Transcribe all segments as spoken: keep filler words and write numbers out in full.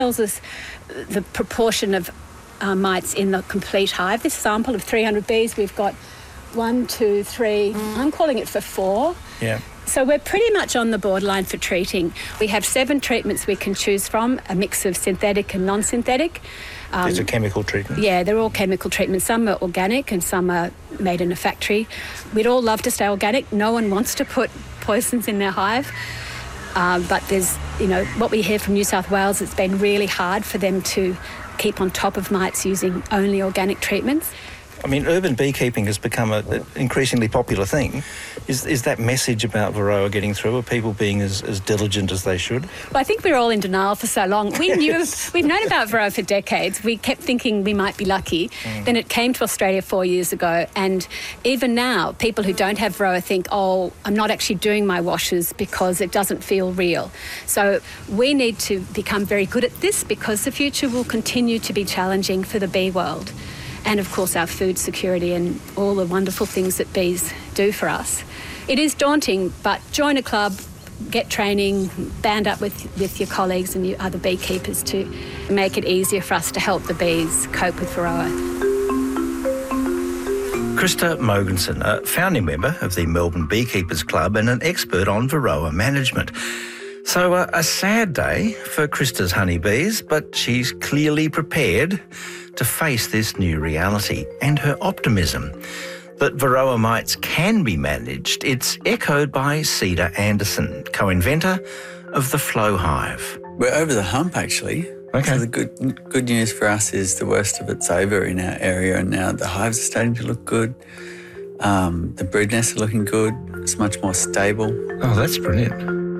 tells us the proportion of uh, mites in the complete hive. This sample of three hundred bees, we've got one, two, three, I'm calling it for four. Yeah. So we're pretty much on the borderline for treating. We have seven treatments we can choose from, a mix of synthetic and non-synthetic. Um, These are chemical treatments? Yeah, they're all chemical treatments. Some are organic and some are made in a factory. We'd all love to stay organic. No one wants to put poisons in their hive. Uh, but there's, you know, what we hear from New South Wales, it's been really hard for them to keep on top of mites using only organic treatments. I mean, urban beekeeping has become an increasingly popular thing. Is is that message about Varroa getting through? Are people being as, as diligent as they should? Well, I think we were all in denial for so long. We knew, yes. We've known about Varroa for decades. We kept thinking we might be lucky. Mm. Then it came to Australia four years ago, and even now, people who don't have Varroa think, oh, I'm not actually doing my washes because it doesn't feel real. So we need to become very good at this, because the future will continue to be challenging for the bee world. And of course our food security and all the wonderful things that bees do for us. It is daunting, but join a club, get training, band up with, with your colleagues and your other beekeepers to make it easier for us to help the bees cope with Varroa. Krista Mogensen, a founding member of the Melbourne Beekeepers Club and an expert on Varroa management. So uh, a sad day for Krista's honeybees, but she's clearly prepared to face this new reality, and her optimism that Varroa mites can be managed, it's echoed by Cedar Anderson, co-inventor of the Flow Hive. We're over the hump, actually. Okay. So the good good news for us is the worst of it's over in our area, and now the hives are starting to look good. Um, the brood nests are looking good. It's much more stable. Oh, that's brilliant.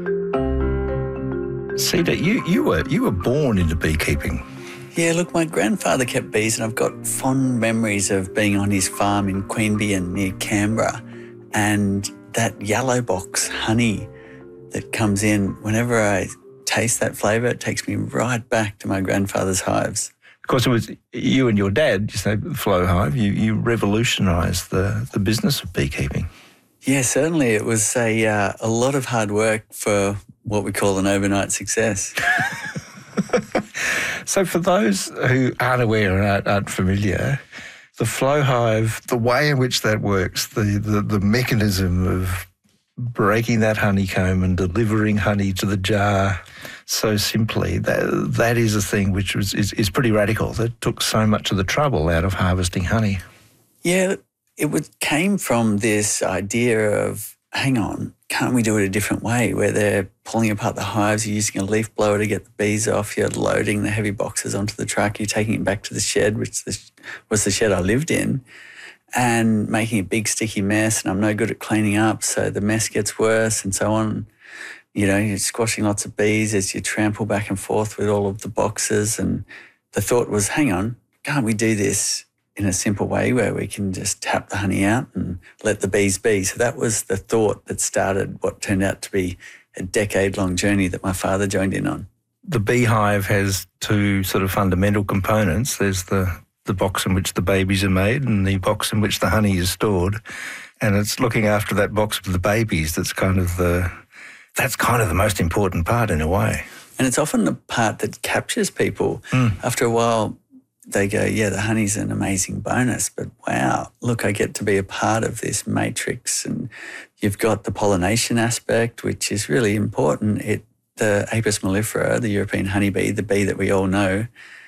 Cedar, you, you were you were born into beekeeping. Yeah, look, my grandfather kept bees, and I've got fond memories of being on his farm in Queanbeyan near Canberra, and that yellow box honey that comes in, whenever I taste that flavour, it takes me right back to my grandfather's hives. Of course, it was you and your dad, you say, Flow Hive, you, you revolutionised the, the business of beekeeping. Yeah, certainly. It was a, uh, a lot of hard work for what we call an overnight success. So for those who aren't aware and aren't, aren't familiar, the Flow Hive, the way in which that works, the, the, the mechanism of breaking that honeycomb and delivering honey to the jar so simply, that that is a thing which was, is, is pretty radical. That took so much of the trouble out of harvesting honey. Yeah, it would, came from this idea of, hang on, can't we do it a different way, where they're pulling apart the hives, you're using a leaf blower to get the bees off, you're loading the heavy boxes onto the truck, you're taking it back to the shed, which was the shed I lived in, and making a big sticky mess, and I'm no good at cleaning up, so the mess gets worse and so on. You know, you're squashing lots of bees as you trample back and forth with all of the boxes, and the thought was, hang on, can't we do this in a simple way where we can just tap the honey out and let the bees be? So that was the thought that started what turned out to be a decade-long journey that my father joined in on. The beehive has two sort of fundamental components. There's the, the box in which the babies are made and the box in which the honey is stored. And it's looking after that box of the babies that's kind of the, that's kind of the most important part in a way. And it's often the part that captures people. Mm. After a while, they go, yeah, the honey's an amazing bonus, but wow, look, I get to be a part of this matrix. And you've got the pollination aspect, which is really important. It, the Apis mellifera, the European honeybee, the bee that we all know,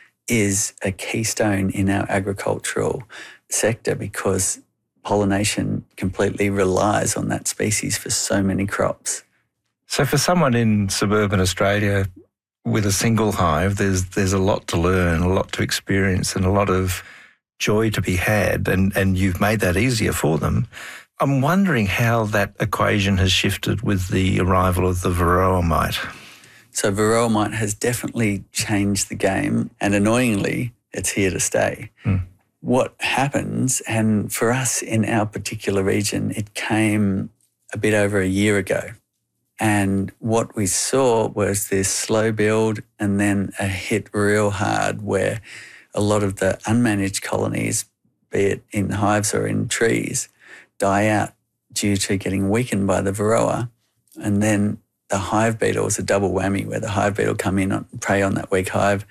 is a keystone in our agricultural sector because pollination completely relies on that species for so many crops. So for someone in suburban Australia with a single hive, there's there's a lot to learn, a lot to experience and a lot of joy to be had, and, and you've made that easier for them. I'm wondering how that equation has shifted with the arrival of the Varroa mite. So Varroa mite has definitely changed the game, and annoyingly, it's here to stay. Mm. What happens, and for us in our particular region, it came a bit over a year ago. And what we saw was this slow build and then a hit real hard where a lot of the unmanaged colonies, be it in hives or in trees, die out due to getting weakened by the Varroa. And then the hive beetle was a double whammy where the hive beetle come in and prey on that weak hive